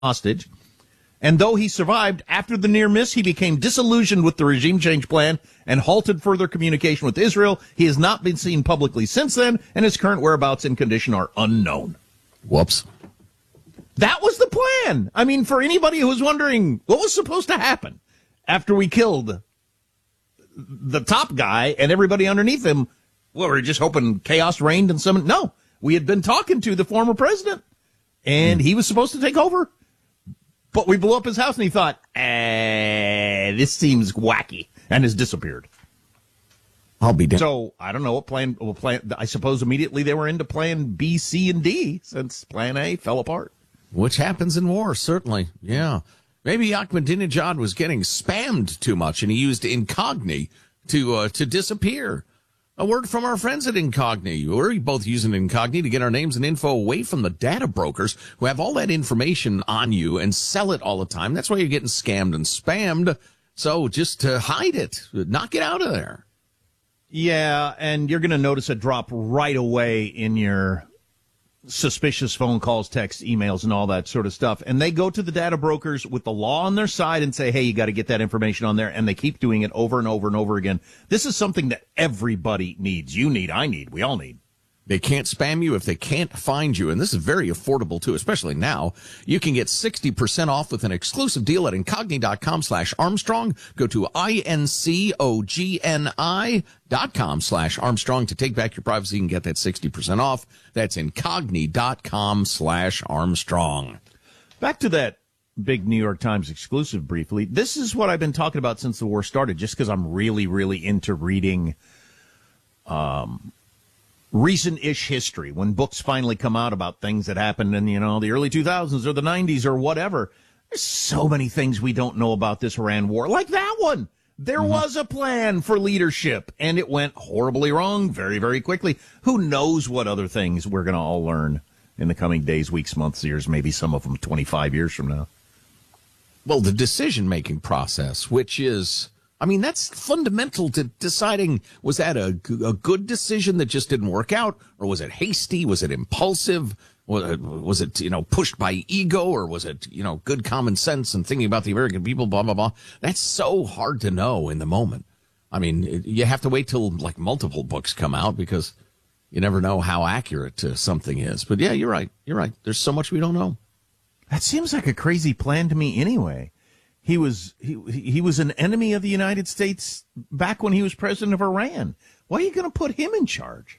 hostage. And though he survived, after the near miss, he became disillusioned with the regime change plan and halted further communication with Israel. He has not been seen publicly since then, and his current whereabouts and condition are unknown. Whoops. That was the plan. I mean, for anybody who was wondering what was supposed to happen after we killed the top guy and everybody underneath him, well, we were just hoping chaos reigned and some. No, we had been talking to the former president, and he was supposed to take over. But we blew up his house, and he thought, this seems wacky, and has disappeared. I'll be damned. So, I don't know what plan, I suppose immediately they were into plan B, C, and D, since plan A fell apart. Which happens in war, certainly, yeah. Maybe Ahmadinejad was getting spammed too much, and he used Incogni to disappear. A word from our friends at Incogni. We're both using Incogni to get our names and info away from the data brokers who have all that information on you and sell it all the time. That's why you're getting scammed and spammed. So just hide it. Knock it out of there. Yeah, and you're going to notice a drop right away in your suspicious phone calls, texts, emails, and all that sort of stuff. And they go to the data brokers with the law on their side and say, hey, you got to get that information on there. And they keep doing it over and over and over again. This is something that everybody needs. You need, I need, we all need. They can't spam you if they can't find you. And this is very affordable, too, especially now. You can get 60% off with an exclusive deal at Incogni.com/Armstrong. Go to INCOGNI.com/Armstrong to take back your privacy and get that 60% off. That's Incogni.com/Armstrong. Back to that big New York Times exclusive briefly. This is what I've been talking about since the war started, just because I'm really, really into reading recent-ish history, when books finally come out about things that happened in, the early 2000s or the 90s or whatever. There's so many things we don't know about this Iran war, like that one. There was a plan for leadership, and it went horribly wrong very, very quickly. Who knows what other things we're going to all learn in the coming days, weeks, months, years, maybe some of them 25 years from now. Well, the decision-making process, which is... that's fundamental to deciding, was that a good decision that just didn't work out? Or was it hasty? Was it impulsive? Was it, pushed by ego? Or was it, good common sense and thinking about the American people, blah, blah, blah? That's so hard to know in the moment. You have to wait till, multiple books come out because you never know how accurate something is. But, yeah, you're right. There's so much we don't know. That seems like a crazy plan to me anyway. He was an enemy of the United States back when he was president of Iran. Why are you going to put him in charge?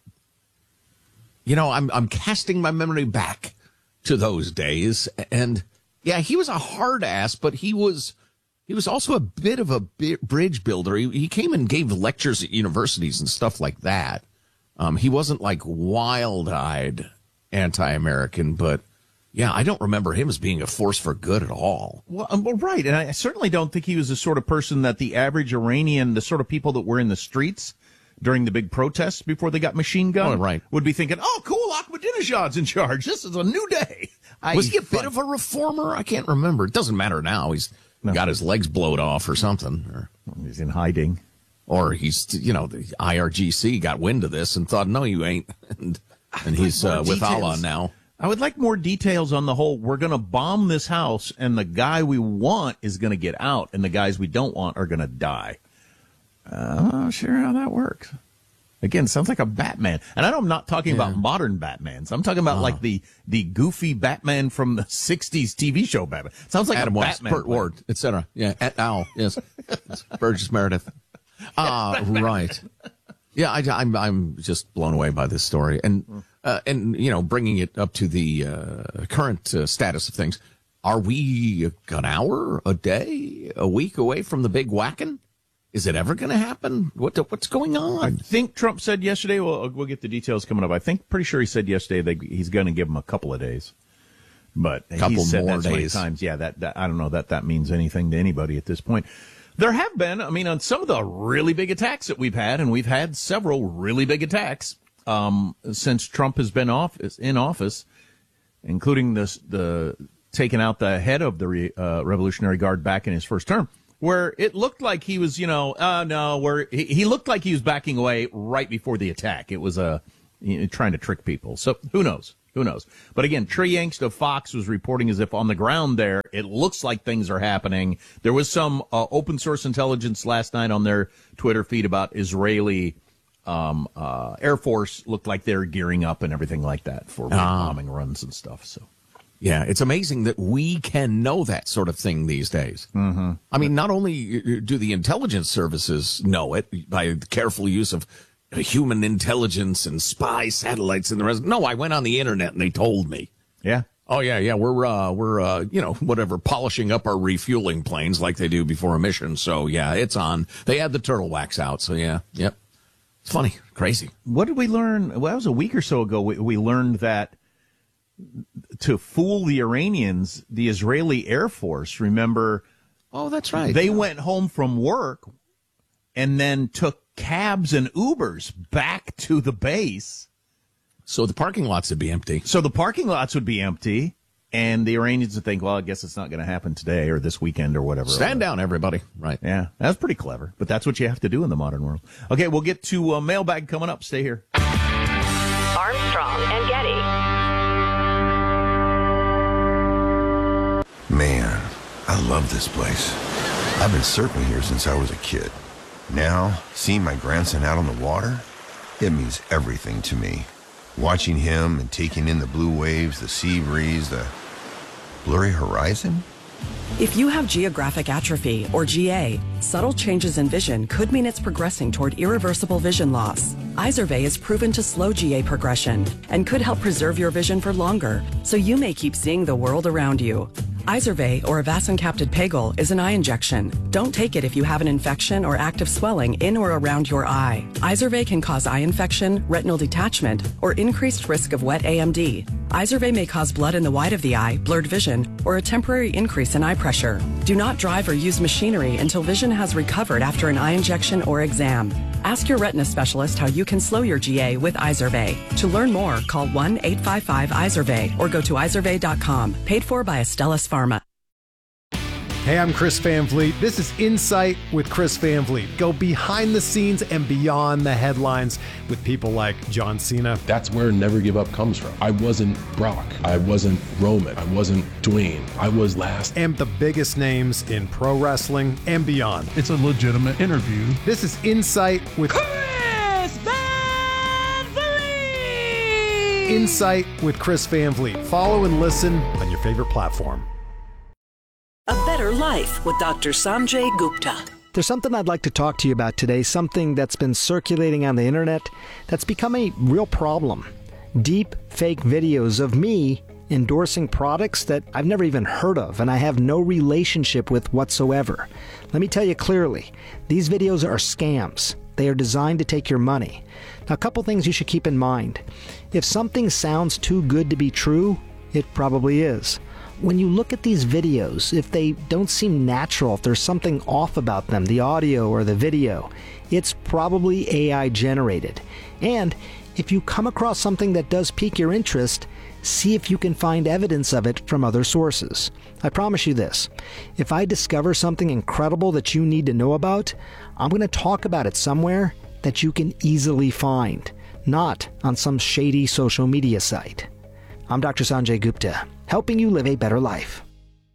I'm casting my memory back to those days, and yeah, he was a hard ass, but he was also a bit of a bridge builder. He came and gave lectures at universities and stuff like that. He wasn't wild-eyed anti-American, but. Yeah, I don't remember him as being a force for good at all. Well, right, and I certainly don't think he was the sort of person that the average Iranian, the sort of people that were in the streets during the big protests before they got machine gunned, would be thinking, oh, cool, Ahmadinejad's in charge. This is a new day. Was he a bit of a reformer? I can't remember. It doesn't matter now. He's got his legs blowed off or something. Or he's in hiding. Or he's, the IRGC got wind of this and thought, no, you ain't. And he's with Allah now. I would like more details on the whole, we're going to bomb this house, and the guy we want is going to get out, and the guys we don't want are going to die. I'm not sure how that works. Again, sounds like a Batman. And I'm not talking about modern Batmans. I'm talking about the goofy Batman from the 60s TV show Batman. Sounds like Adam a West, Batman. Burt Ward, etc. Yeah, et al. Yes. Burgess Meredith. Right. Yeah, I'm just blown away by this story. And bringing it up to the current status of things, are we an hour, a day, a week away from the big whacking? Is it ever going to happen? What's going on? I think Trump said yesterday, we'll get the details coming up. Pretty sure he said yesterday that he's going to give him a couple of days. But he said that so many times. Yeah, that I don't know that means anything to anybody at this point. There have been, on some of the really big attacks that we've had, and we've had several really big attacks since Trump has been in office, including the taking out the head of the Revolutionary Guard back in his first term, where it looked like he was, he looked like he was backing away right before the attack. It was trying to trick people. So who knows? Who knows? But again, Trey Yangst of Fox was reporting as if on the ground there, it looks like things are happening. There was some open source intelligence last night on their Twitter feed about Israeli Air Force. Looked like they're gearing up and everything like that for bombing runs and stuff. So, yeah, it's amazing that we can know that sort of thing these days. Mm-hmm. I mean, not only do the intelligence services know it by the careful use of human intelligence and spy satellites and the rest. No, I went on the internet and they told me. Yeah. Oh yeah. We're whatever, polishing up our refueling planes like they do before a mission. So yeah, it's on. They had the turtle wax out. So yeah. Yep. It's funny. Crazy. What did we learn? Well, that was a week or so ago. We learned that to fool the Iranians, the Israeli Air Force, remember? Oh, that's right. They went home from work and then took cabs and Ubers back to the base. So the parking lots would be empty. And the Iranians would think, well, I guess it's not going to happen today or this weekend or whatever. Stand down, everybody. Right. Yeah, that's pretty clever. But that's what you have to do in the modern world. Okay, we'll get to mailbag coming up. Stay here. Armstrong and Getty. Man, I love this place. I've been surfing here since I was a kid. Now, seeing my grandson out on the water, it means everything to me. Watching him and taking in the blue waves, the sea breeze, the blurry horizon. If you have geographic atrophy, or GA, subtle changes in vision could mean it's progressing toward irreversible vision loss. Izervay is proven to slow GA progression and could help preserve your vision for longer, so you may keep seeing the world around you. Izervay, or avacincaptad pegol, is an eye injection. Don't take it if you have an infection or active swelling in or around your eye. Izervay can cause eye infection, retinal detachment, or increased risk of wet AMD. Izervay may cause blood in the white of the eye, blurred vision, or a temporary increase in eye pressure. Do not drive or use machinery until vision has recovered after an eye injection or exam. Ask your retina specialist how you can slow your GA with Izervay. To learn more, call 1-855-IZERVAY or go to izervay.com. Paid for by Astellas Pharma. Hey, I'm Chris Van Vliet. This is Insight with Chris Van Vliet. Go behind the scenes and beyond the headlines with people like John Cena. That's where Never Give Up comes from. I wasn't Brock. I wasn't Roman. I wasn't Dwayne. I was last. And the biggest names in pro wrestling and beyond. It's a legitimate interview. This is Insight with Chris Van Vliet. Insight with Chris Van Vliet. Follow and listen on your favorite platform. A Better Life with Dr. Sanjay Gupta. There's something I'd like to talk to you about today, something that's been circulating on the internet that's become a real problem. Deep fake videos of me endorsing products that I've never even heard of and I have no relationship with whatsoever. Let me tell you clearly, these videos are scams. They are designed to take your money. Now, a couple things you should keep in mind. If something sounds too good to be true, it probably is. When you look at these videos, if they don't seem natural, if there's something off about them, the audio or the video, it's probably AI generated. And if you come across something that does pique your interest, see if you can find evidence of it from other sources. I promise you this, if I discover something incredible that you need to know about, I'm going to talk about it somewhere that you can easily find, not on some shady social media site. I'm Dr. Sanjay Gupta, helping you live a better life.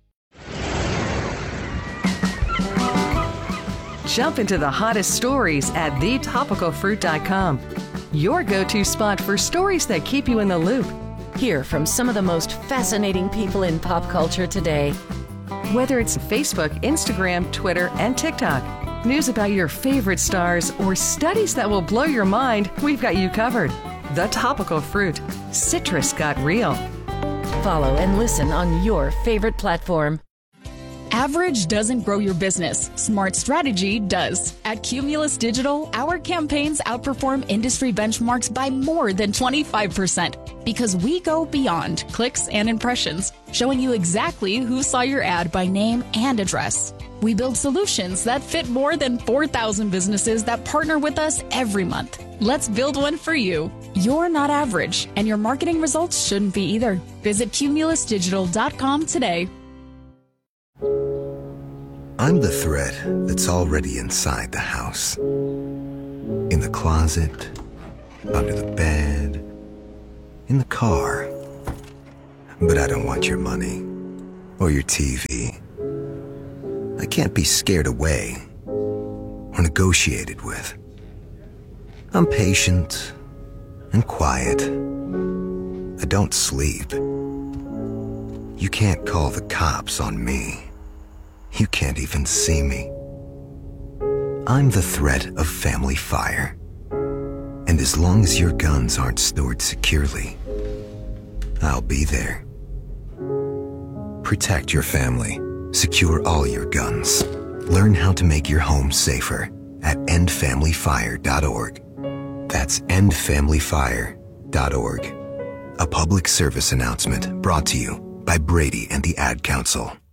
Jump into the hottest stories at thetopicalfruit.com. Your go-to spot for stories that keep you in the loop. Hear from some of the most fascinating people in pop culture today. Whether it's Facebook, Instagram, Twitter, and TikTok, news about your favorite stars, or studies that will blow your mind, we've got you covered. The Topical Fruit. Citrus got real. Follow and listen on your favorite platform. Average doesn't grow your business. Smart strategy does. At Cumulus Digital, our campaigns outperform industry benchmarks by more than 25% because we go beyond clicks and impressions, showing you exactly who saw your ad by name and address. We build solutions that fit more than 4,000 businesses that partner with us every month. Let's build one for you. You're not average, and your marketing results shouldn't be either. Visit cumulusdigital.com today. I'm the thread that's already inside the house. In the closet, under the bed, in the car, but I don't want your money or your TV. I can't be scared away or negotiated with. I'm patient and quiet. I don't sleep. You can't call the cops on me. You can't even see me. I'm the threat of family fire. And as long as your guns aren't stored securely, I'll be there. Protect your family. Secure all your guns. Learn how to make your home safer at endfamilyfire.org. That's endfamilyfire.org. A public service announcement brought to you by Brady and the Ad Council.